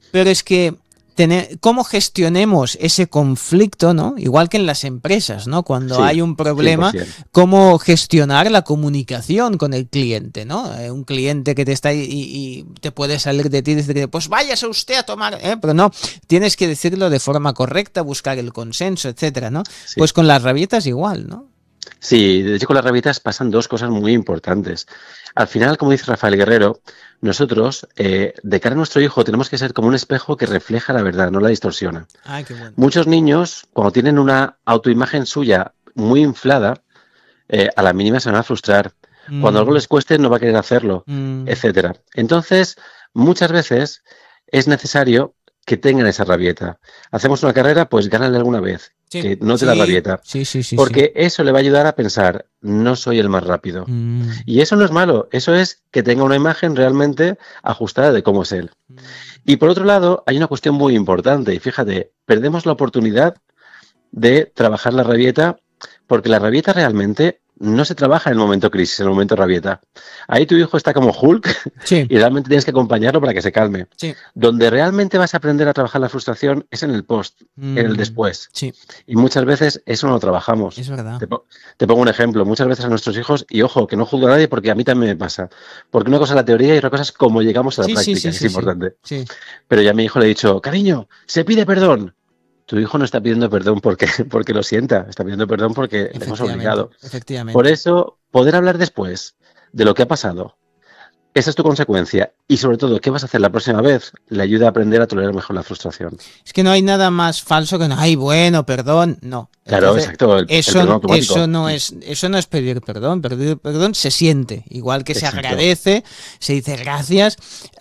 Pero es que cómo gestionemos ese conflicto, ¿no? Igual que en las empresas, ¿no? Cuando Sí, hay un problema, 100%. cómo gestionar la comunicación con el cliente, ¿no? Un cliente que te está y te puede salir de ti y decir, pues váyase usted a tomar, pero no, tienes que decirlo de forma correcta, buscar el consenso, etcétera, ¿no? Pues Sí. con las rabietas igual, ¿no? Sí, de hecho con las rabietas pasan dos cosas muy importantes. Al final, como dice Rafael Guerrero, nosotros, de cara a nuestro hijo, tenemos que ser como un espejo que refleja la verdad, no la distorsiona. Ay, qué bueno. Muchos niños, cuando tienen una autoimagen suya muy inflada, a la mínima se van a frustrar. Cuando algo Mm, les cueste, no va a querer hacerlo, mm, etcétera. Entonces, muchas veces es necesario que tengan esa rabieta. Hacemos una carrera, pues gánale alguna vez, sí, que no te la sí, rabieta, sí, sí, sí, sí. porque eso le va a ayudar a pensar, no soy el más rápido. Mm, Y eso no es malo, eso es que tenga una imagen realmente ajustada de cómo es él. mm. Y por otro lado, hay una cuestión muy importante, y fíjate, perdemos la oportunidad de trabajar la rabieta, porque la rabieta realmente no se trabaja en el momento crisis, en el momento rabieta. Ahí tu hijo está como Hulk Sí, y realmente tienes que acompañarlo para que se calme. sí. Donde realmente vas a aprender a trabajar la frustración es en el post, en el Mm, después. sí, Y muchas veces eso no lo trabajamos. es verdad. Te pongo un ejemplo. Muchas veces a nuestros hijos, y ojo, que no juzgo a nadie porque a mí también me pasa. Porque una cosa es la teoría y otra cosa es cómo llegamos a la Sí, sí, práctica, sí, que es sí, sí. importante. Sí, Pero ya a mi hijo le he dicho, cariño, se pide perdón. Tu hijo no está pidiendo perdón porque, porque lo sienta, está pidiendo perdón porque le hemos efectivamente, obligado. Por efectivamente. eso, poder hablar después de lo que ha pasado, esa es tu consecuencia. Y sobre todo, ¿qué vas a hacer la próxima vez? Le ayuda a aprender a tolerar mejor la frustración. Es que no hay nada más falso que no, ay, bueno, perdón, no. Claro, Entonces, exacto, el perdón automático. eso no es pedir perdón se siente, igual que se Exacto. agradece, se dice gracias,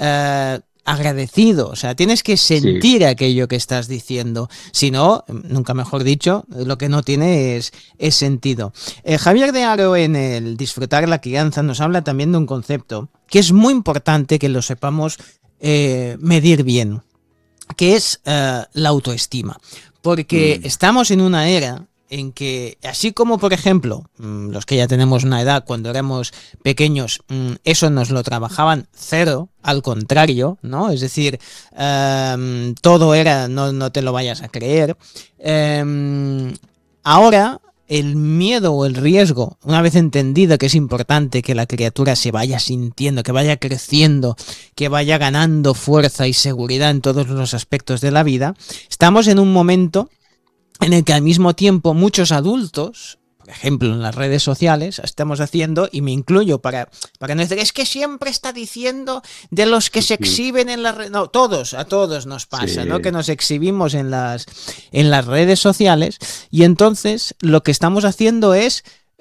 agradecido, o sea, tienes que Sí, sentir aquello que estás diciendo, si no, nunca mejor dicho, lo que no tiene es sentido. Javier de Aro en el Disfrutar la crianza nos habla también de un concepto que es muy importante que lo sepamos medir bien, que es la autoestima. Porque mm, estamos en una era en que, así como por ejemplo, los que ya tenemos una edad, cuando éramos pequeños, eso nos lo trabajaban cero, al contrario, ¿no? Es decir, todo era, no, no te lo vayas a creer. Ahora el miedo o el riesgo, una vez entendido que es importante que la criatura se vaya sintiendo, que vaya creciendo, que vaya ganando fuerza y seguridad en todos los aspectos de la vida, estamos en un momento en el que al mismo tiempo muchos adultos, por ejemplo en las redes sociales, estamos haciendo, y me incluyo para no decir, es que siempre está diciendo de los que se mm, exhiben en las redes, no, todos, a todos nos pasa, ¿no? Que sí, nos exhibimos en las redes sociales, y entonces lo que estamos haciendo es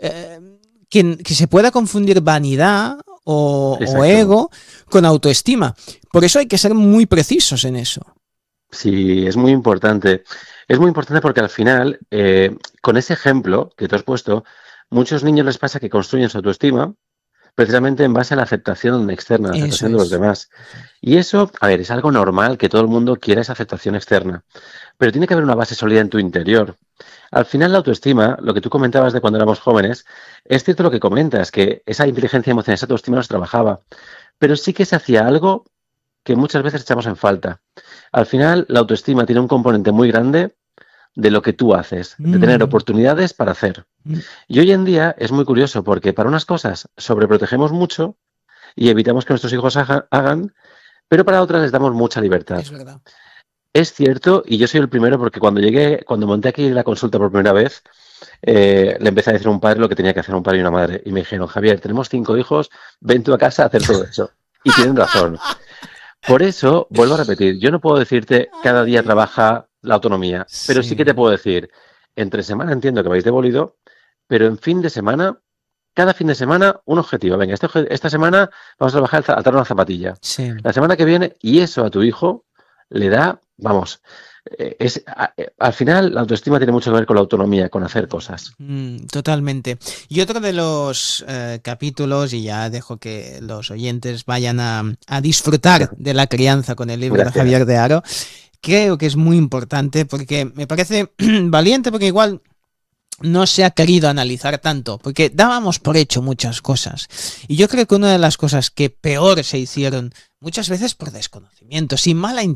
que se pueda confundir vanidad o exacto. ego con autoestima. Por eso hay que ser muy precisos en eso. Sí, es muy importante. Es muy importante porque al final, con ese ejemplo que tú has puesto, muchos niños les pasa que construyen su autoestima precisamente en base a la aceptación externa, la Eso aceptación de los es. demás. Eso es. Y eso, a ver, es algo normal que todo el mundo quiera esa aceptación externa, pero tiene que haber una base sólida en tu interior. Al final, la autoestima, lo que tú comentabas de cuando éramos jóvenes, es cierto lo que comentas, que esa inteligencia emocional, esa autoestima nos trabajaba, pero sí que se hacía algo que muchas veces echamos en falta. Al final, la autoestima tiene un componente muy grande de lo que tú haces, de tener Mm, oportunidades para hacer. mm, Y hoy en día es muy curioso porque para unas cosas sobreprotegemos mucho y evitamos que nuestros hijos hagan, pero para otras les damos mucha libertad. es verdad. Es cierto, y yo soy el primero porque cuando llegué, cuando monté aquí la consulta por primera vez, le empecé a decir a un padre lo que tenía que hacer un padre y una madre. Y me dijeron, Javier, tenemos 5 hijos, ven tú a casa a hacer todo eso. Y tienen razón. Por eso, vuelvo a repetir, yo no puedo decirte cada día Ay, trabaja la autonomía, pero sí que te sí. puedo decir, entre semana entiendo que vais de bolido, pero en fin de semana, cada fin de semana, un objetivo. Venga, esta semana vamos a trabajar a atar una zapatilla. Sí. La semana que viene, y eso a tu hijo le da, vamos, al final la autoestima tiene mucho que ver con la autonomía, con hacer cosas. Totalmente. Y otro de los capítulos, y ya dejo que los oyentes vayan a disfrutar de la crianza con el libro de Gracias. Javier de Aro, creo que es muy importante porque me parece valiente porque igual no se ha querido analizar tanto, porque dábamos por hecho muchas cosas. Y yo creo que una de las cosas que peor se hicieron, muchas veces por desconocimiento, sin mala